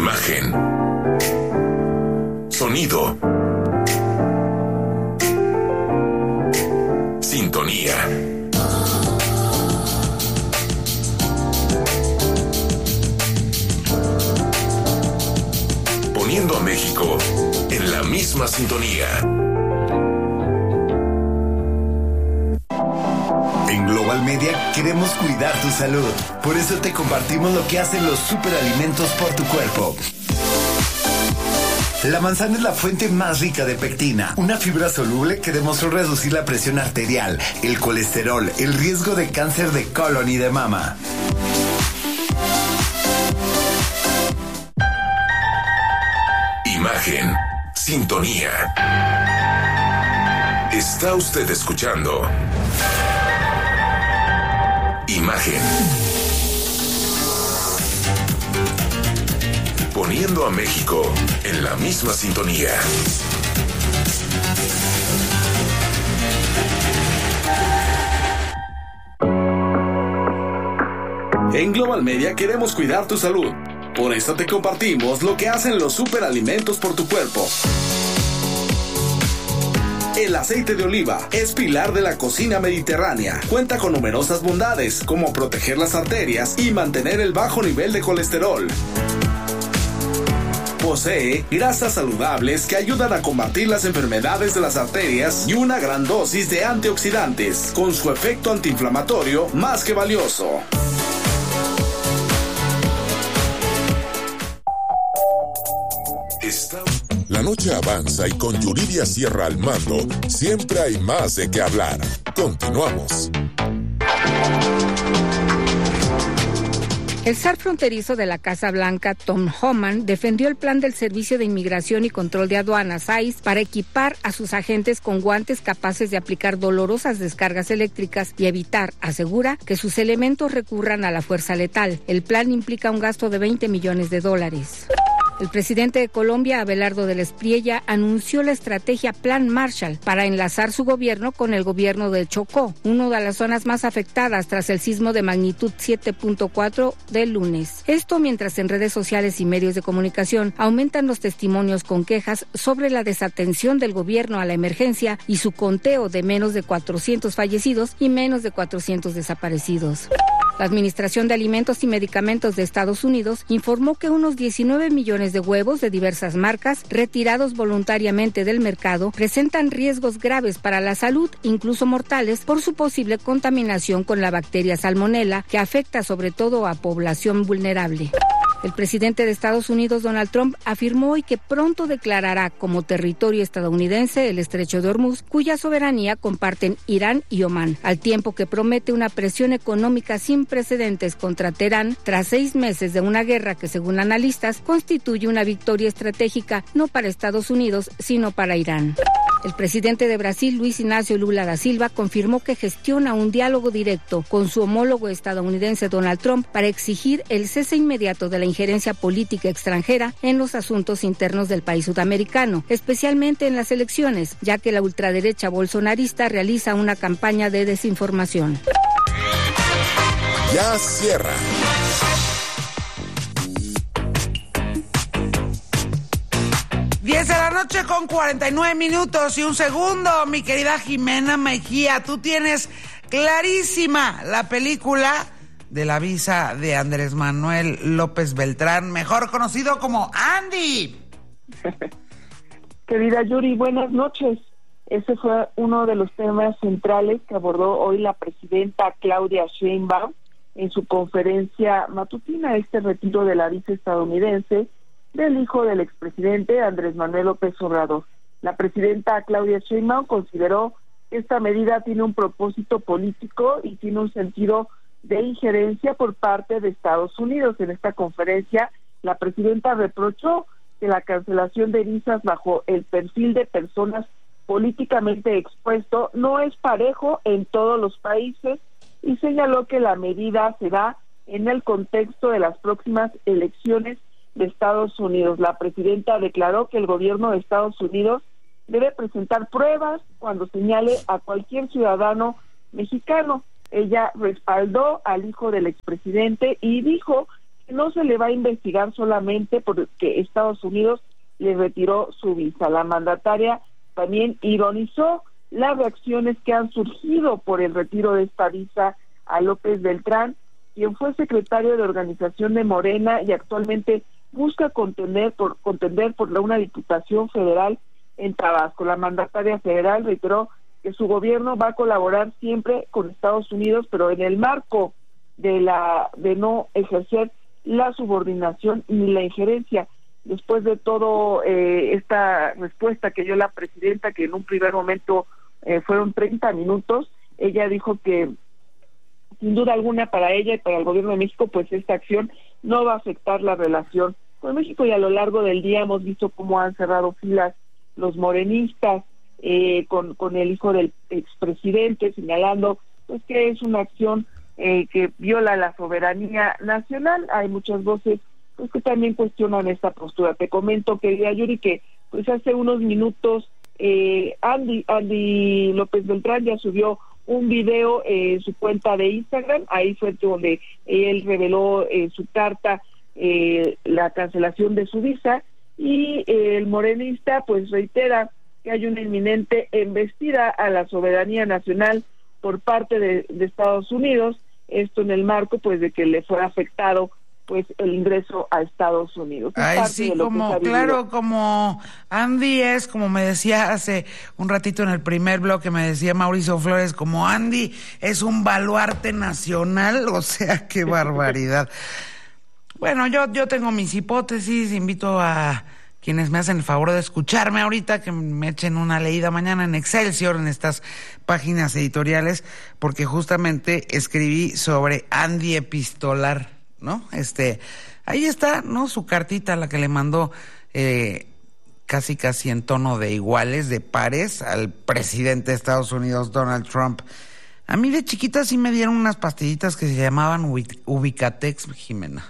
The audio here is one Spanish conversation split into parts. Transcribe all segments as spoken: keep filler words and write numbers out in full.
Imagen. Sonido. Sintonía. Poniendo a México en la misma sintonía. En Global Media queremos cuidar tu salud. Por eso te compartimos lo que hacen los superalimentos por tu cuerpo. La manzana es la fuente más rica de pectina, una fibra soluble que demostró reducir la presión arterial, el colesterol, el riesgo de cáncer de colon y de mama. Imagen. Sintonía. Está usted escuchando Imagen. Poniendo a México en la misma sintonía. En Global Media queremos cuidar tu salud. Por eso te compartimos lo que hacen los superalimentos por tu cuerpo. El aceite de oliva es pilar de la cocina mediterránea. Cuenta con numerosas bondades, como proteger las arterias y mantener el bajo nivel de colesterol. Posee grasas saludables que ayudan a combatir las enfermedades de las arterias y una gran dosis de antioxidantes, con su efecto antiinflamatorio más que valioso. Está... La noche avanza y con Yuridia Sierra al mando, siempre hay más de qué hablar. Continuamos. El zar fronterizo de la Casa Blanca, Tom Homan, defendió el plan del Servicio de Inmigración y Control de Aduanas, I C E, para equipar a sus agentes con guantes capaces de aplicar dolorosas descargas eléctricas y evitar, asegura, que sus elementos recurran a la fuerza letal. El plan implica un gasto de veinte millones de dólares. El presidente de Colombia, Abelardo del Espriella, anunció la estrategia Plan Marshall para enlazar su gobierno con el gobierno del Chocó, una de las zonas más afectadas tras el sismo de magnitud siete punto cuatro del lunes. Esto mientras en redes sociales y medios de comunicación aumentan los testimonios con quejas sobre la desatención del gobierno a la emergencia y su conteo de menos de cuatrocientos fallecidos y menos de cuatrocientos desaparecidos. La Administración de Alimentos y Medicamentos de Estados Unidos informó que unos diecinueve millones de huevos de diversas marcas retirados voluntariamente del mercado presentan riesgos graves para la salud, incluso mortales, por su posible contaminación con la bacteria Salmonella, que afecta sobre todo a población vulnerable. El presidente de Estados Unidos, Donald Trump, afirmó hoy que pronto declarará como territorio estadounidense el Estrecho de Hormuz, cuya soberanía comparten Irán y Omán, al tiempo que promete una presión económica sin precedentes contra Teherán tras seis meses de una guerra que, según analistas, constituye una victoria estratégica no para Estados Unidos, sino para Irán. El presidente de Brasil, Luis Ignacio Lula da Silva, confirmó que gestiona un diálogo directo con su homólogo estadounidense Donald Trump para exigir el cese inmediato de la injerencia política extranjera en los asuntos internos del país sudamericano, especialmente en las elecciones, ya que la ultraderecha bolsonarista realiza una campaña de desinformación. Ya cierra. diez de la noche con cuarenta y nueve minutos y un segundo, mi querida Jimena Mejía. Tú tienes clarísima la película de la visa de Andrés Manuel López Beltrán, mejor conocido como Andy. Querida Yuri, buenas noches. Ese fue uno de los temas centrales que abordó hoy la presidenta Claudia Sheinbaum en su conferencia matutina, este retiro de la visa estadounidense del hijo del expresidente Andrés Manuel López Obrador. La presidenta Claudia Sheinbaum consideró que esta medida tiene un propósito político y tiene un sentido de injerencia por parte de Estados Unidos. En esta conferencia, la presidenta reprochó que la cancelación de visas bajo el perfil de personas políticamente expuesto no es parejo en todos los países y señaló que la medida se da en el contexto de las próximas elecciones de Estados Unidos. La presidenta declaró que el gobierno de Estados Unidos debe presentar pruebas cuando señale a cualquier ciudadano mexicano. Ella respaldó al hijo del expresidente y dijo no se le va a investigar solamente porque Estados Unidos le retiró su visa. La mandataria también ironizó las reacciones que han surgido por el retiro de esta visa a López Beltrán, quien fue secretario de organización de Morena y actualmente busca contender por contender por la, una diputación federal en Tabasco. La mandataria federal reiteró que su gobierno va a colaborar siempre con Estados Unidos, pero en el marco de la de no ejercer la subordinación ni la injerencia. Después de todo eh, esta respuesta que dio la presidenta, que en un primer momento eh, fueron treinta minutos, ella dijo que sin duda alguna para ella y para el gobierno de México, pues esta acción no va a afectar la relación con México, y a lo largo del día hemos visto cómo han cerrado filas los morenistas eh, con, con el hijo del expresidente, señalando pues que es una acción eh, que viola la soberanía nacional. Hay muchas voces pues que también cuestionan esta postura. Te comento, querida Yuri, que pues hace unos minutos eh, Andy, Andy López Beltrán ya subió un video en su cuenta de Instagram. Ahí fue donde él reveló en su carta eh, la cancelación de su visa, y eh, el morenista pues reitera que hay una inminente embestida a la soberanía nacional por parte de, de Estados Unidos, esto en el marco pues de que le fue afectado pues el ingreso a Estados Unidos. Es Ay, sí, como, claro, como Andy es, como me decía hace un ratito en el primer bloque, me decía Mauricio Flores, como Andy es un baluarte nacional, o sea, qué barbaridad. Bueno, yo, yo tengo mis hipótesis, invito a quienes me hacen el favor de escucharme ahorita, que me echen una leída mañana en Excelsior, en estas páginas editoriales, porque justamente escribí sobre Andy Epistolar, ¿no? Este, ahí está, ¿no? Su cartita, la que le mandó eh, casi casi en tono de iguales, de pares, al presidente de Estados Unidos, Donald Trump. A mí de chiquita sí me dieron unas pastillitas que se llamaban Ubicatex, Jimena.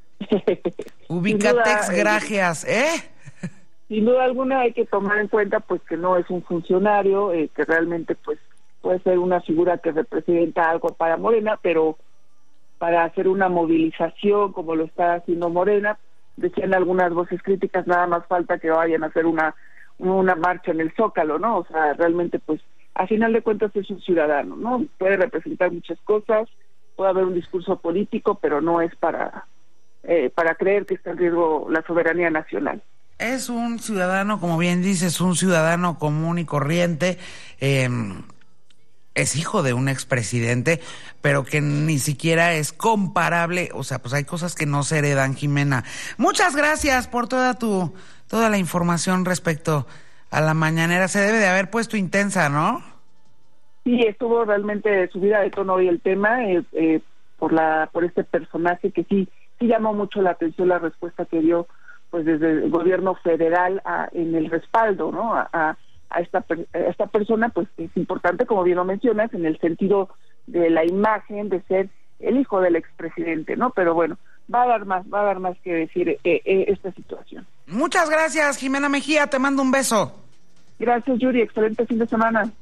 Ubicatex, duda, gracias, ¿eh? Sin duda alguna hay que tomar en cuenta pues que no es un funcionario, eh, que realmente pues puede ser una figura que representa algo para Morena, pero para hacer una movilización como lo está haciendo Morena, decían algunas voces críticas, nada más falta que vayan a hacer una una marcha en el Zócalo, ¿no? O sea, realmente pues a final de cuentas es un ciudadano, ¿no? Puede representar muchas cosas, puede haber un discurso político, pero no es para eh, para creer que está en riesgo la soberanía nacional. Es un ciudadano, como bien dices, un ciudadano común y corriente, eh, es hijo de un expresidente, pero que ni siquiera es comparable, o sea, pues hay cosas que no se heredan, Jimena. Muchas gracias por toda tu, toda la información respecto a la mañanera. Se debe de haber puesto intensa, ¿no? Sí, estuvo realmente subida de tono hoy el tema, eh, eh, por la, por este personaje que sí, sí llamó mucho la atención la respuesta que dio, pues desde el gobierno federal a, en el respaldo, ¿no? A, a a esta a esta persona, pues es importante, como bien lo mencionas, en el sentido de la imagen de ser el hijo del expresidente, ¿no? Pero bueno, va a dar más, va a dar más que decir eh, eh, esta situación. Muchas gracias, Jimena Mejía, te mando un beso. Gracias, Yuri, excelente fin de semana.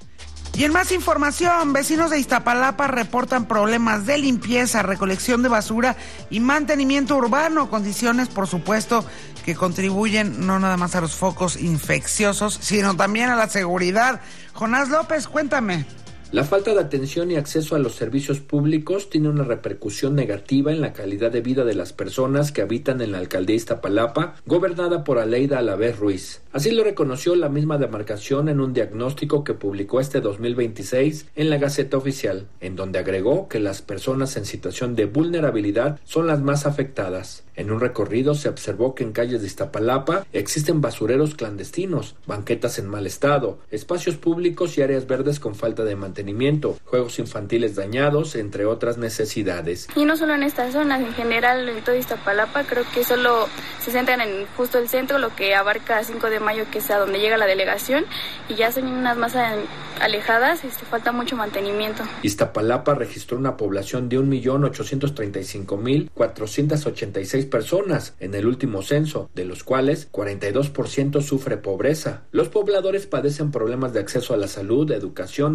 Y en más información, vecinos de Iztapalapa reportan problemas de limpieza, recolección de basura y mantenimiento urbano, condiciones, por supuesto, que contribuyen no nada más a los focos infecciosos, sino también a la seguridad. Jonás López, cuéntame. La falta de atención y acceso a los servicios públicos tiene una repercusión negativa en la calidad de vida de las personas que habitan en la alcaldía Iztapalapa, gobernada por Aleida Alavés Ruiz. Así lo reconoció la misma demarcación en un diagnóstico que publicó este dos mil veintiséis en la Gaceta Oficial, en donde agregó que las personas en situación de vulnerabilidad son las más afectadas. En un recorrido se observó que en calles de Iztapalapa existen basureros clandestinos, banquetas en mal estado, espacios públicos y áreas verdes con falta de mantenimiento, juegos infantiles dañados, entre otras necesidades. Y no solo en estas zonas, en general en todo Iztapalapa, creo que solo se centran en justo el centro, lo que abarca cinco de mayo, que es a donde llega la delegación, y ya son unas más alejadas, este, falta mucho mantenimiento. Iztapalapa registró una población de un millón ochocientos treinta y cinco mil cuatrocientos ochenta y seis personas en el último censo, de los cuales cuarenta y dos por ciento sufre pobreza. Los pobladores padecen problemas de acceso a la salud, educación, entre otros.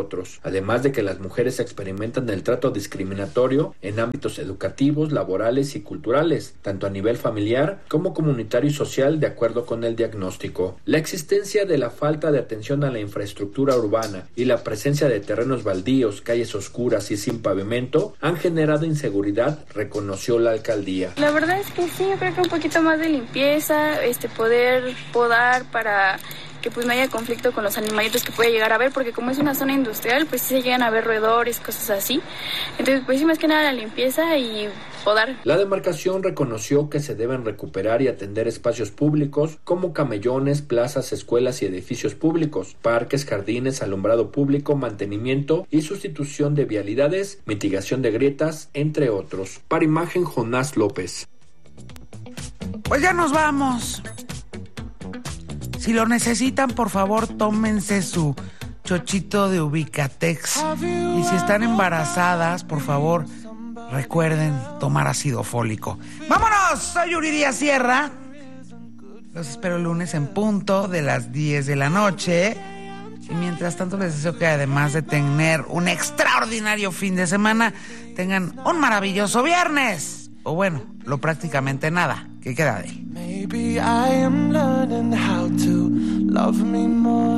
otros, además de que las mujeres experimentan el trato discriminatorio en ámbitos educativos, laborales y culturales, tanto a nivel familiar como comunitario y social, de acuerdo con el diagnóstico. La existencia de la falta de atención a la infraestructura urbana y la presencia de terrenos baldíos, calles oscuras y sin pavimento han generado inseguridad, reconoció la alcaldía. La verdad es que sí, yo creo que un poquito más de limpieza, este poder podar para que pues no haya conflicto con los animalitos que puede llegar a haber, porque como es una zona industrial, pues sí se llegan a ver roedores, cosas así. Entonces, pues sí, más que nada la limpieza y podar. La demarcación reconoció que se deben recuperar y atender espacios públicos como camellones, plazas, escuelas y edificios públicos, parques, jardines, alumbrado público, mantenimiento y sustitución de vialidades, mitigación de grietas, entre otros. Para Imagen, Jonás López. Pues ya nos vamos. Si lo necesitan, por favor, tómense su chochito de Ubicatex. Y si están embarazadas, por favor, recuerden tomar ácido fólico. ¡Vámonos! Soy Yuridia Sierra. Los espero el lunes en punto de las diez de la noche. Y mientras tanto les deseo que, además de tener un extraordinario fin de semana, tengan un maravilloso viernes. O bueno, lo prácticamente nada que queda de él. Maybe I am learning how to love me more.